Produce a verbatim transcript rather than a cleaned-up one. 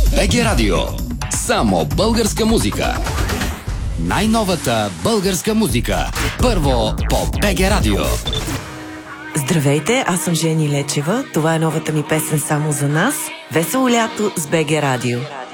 БГ Радио. Само българска музика. Най-новата българска музика. Първо по БГ Радио. Здравейте, аз съм Жени Лечева. Това е новата ми песен само за нас. Весело лято с БГ Радио.